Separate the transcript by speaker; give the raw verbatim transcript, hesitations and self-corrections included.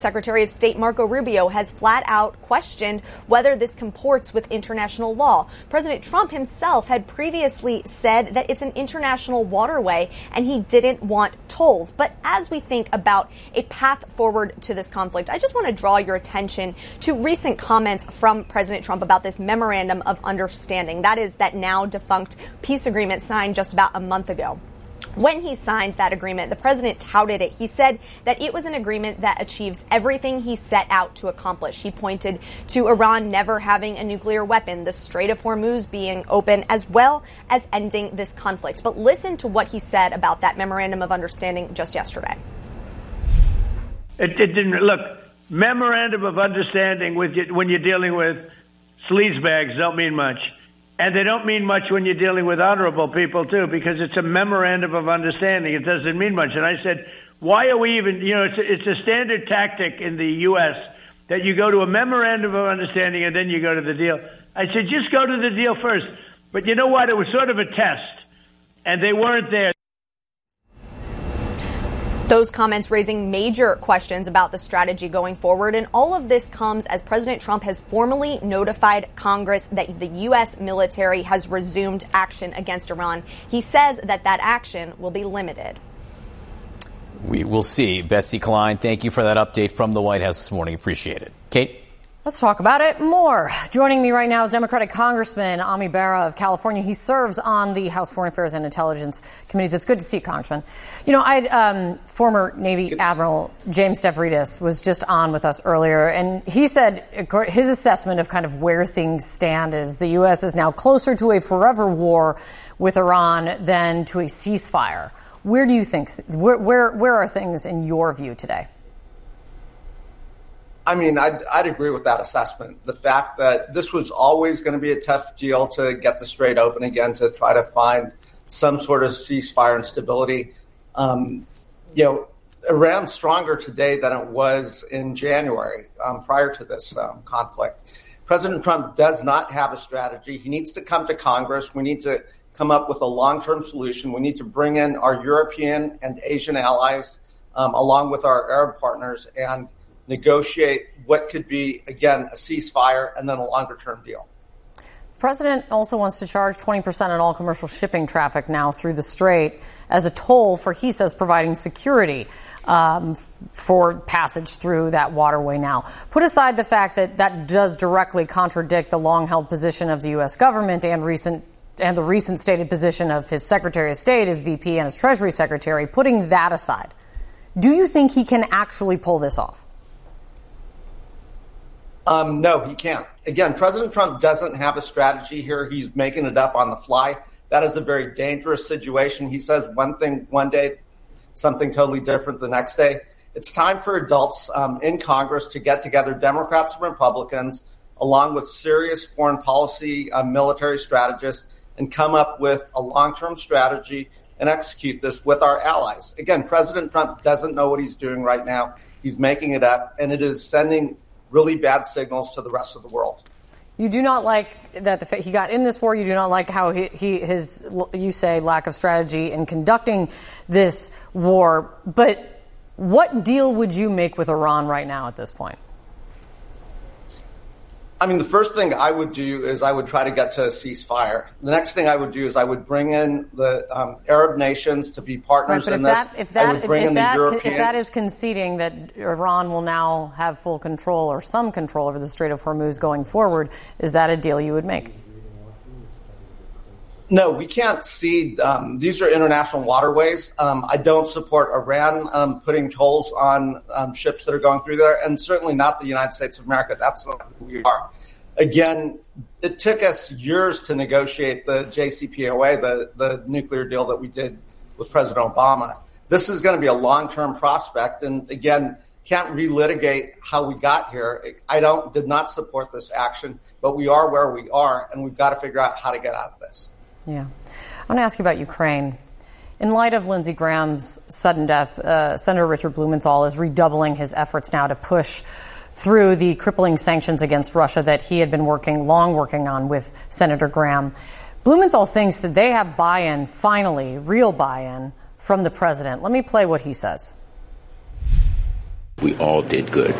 Speaker 1: Secretary of State Marco Rubio has flat out questioned whether this comports with international law. President Trump himself had previously said that it's an international waterway and he didn't want tolls. But as we think about a path forward to this conflict, I just want to draw your attention to recent comments from President Trump about this memorandum of understanding. That is that now defunct peace agreement signed just about a month ago. When he signed that agreement, the president touted it. He said that it was an agreement that achieves everything he set out to accomplish. He pointed to Iran never having a nuclear weapon, the Strait of Hormuz being open, as well as ending this conflict. But listen to what he said about that memorandum of understanding just yesterday.
Speaker 2: It, it didn't look memorandum of understanding with you, when you're dealing with sleazebags don't mean much. And they don't mean much when you're dealing with honorable people, too, because it's a memorandum of understanding. It doesn't mean much. And I said, why are we even, you know, it's a, it's a standard tactic in the U S that you go to a memorandum of understanding and then you go to the deal. I said, just go to the deal first. But you know what? It was sort of a test, and they weren't there.
Speaker 1: Those comments raising major questions about the strategy going forward. And all of this comes as President Trump has formally notified Congress that the U S military has resumed action against Iran. He says that that action will be limited.
Speaker 3: We will see. Betsy Klein, thank you for that update from the White House this morning. Appreciate it. Kate?
Speaker 4: Let's talk about it more. Joining me right now is Democratic Congressman Ami Bera of California. He serves on the House Foreign Affairs and Intelligence Committees. It's good to see you, Congressman. You know, I um, former Navy Admiral James Stavridis was just on with us earlier, and he said his assessment of kind of where things stand is the U S is now closer to a forever war with Iran than to a ceasefire. Where do you think, where where, where are things in your view today?
Speaker 5: I mean, I'd, I'd agree with that assessment. The fact that this was always going to be a tough deal to get the Strait open again, to try to find some sort of ceasefire and stability. Um, you know, Iran's stronger today than it was in January, um, prior to this um, conflict. President Trump does not have a strategy. He needs to come to Congress. We need to come up with a long-term solution. We need to bring in our European and Asian allies, um, along with our Arab partners, and negotiate what could be, again, a ceasefire and then a longer-term deal.
Speaker 4: The president also wants to charge twenty percent on all commercial shipping traffic now through the Strait as a toll for, he says, providing security um, for passage through that waterway now. Put aside the fact that that does directly contradict the long-held position of the U S government and recent and the recent stated position of his Secretary of State, his V P, and his Treasury Secretary. Putting that aside, do you think he can actually pull this off?
Speaker 5: Um, no, he can't. Again, President Trump doesn't have a strategy here. He's making it up on the fly. That is a very dangerous situation. He says one thing one day, something totally different the next day. It's time for adults um, in Congress to get together, Democrats and Republicans, along with serious foreign policy um, military strategists, and come up with a long-term strategy and execute this with our allies. Again, President Trump doesn't know what he's doing right now. He's making it up, and it is sending really bad signals to the rest of the world.
Speaker 4: You do not like that the, he got in this war. You do not like how he, he his, you say, lack of strategy in conducting this war. But what deal would you make with Iran right now at this point?
Speaker 5: I mean, the first thing I would do is I would try to get to a ceasefire. The next thing I would do is I would bring in the um, Arab nations to be partners
Speaker 4: right,
Speaker 5: in this.
Speaker 4: That, if that,
Speaker 5: I would bring
Speaker 4: if,
Speaker 5: in
Speaker 4: that,
Speaker 5: the Europeans.
Speaker 4: If that is conceding that Iran will now have full control or some control over the Strait of Hormuz going forward, is that a deal you would make?
Speaker 5: No, we can't cede. Um, these are international waterways. Um, I don't support Iran um, putting tolls on um, ships that are going through there, and certainly not the United States of America. That's not who we are. Again, it took us years to negotiate the J C P O A, the, the nuclear deal that we did with President Obama. This is going to be a long-term prospect, and again, can't relitigate how we got here. I don't did not support this action, but we are where we are, and we've got to figure out how to get out of this.
Speaker 4: Yeah. I want to ask you about Ukraine. In light of Lindsey Graham's sudden death, uh, Senator Richard Blumenthal is redoubling his efforts now to push through the crippling sanctions against Russia that he had been working, long working on with Senator Graham. Blumenthal thinks that they have buy-in, finally, real buy-in, from the president. Let me play what he says.
Speaker 6: We all did good.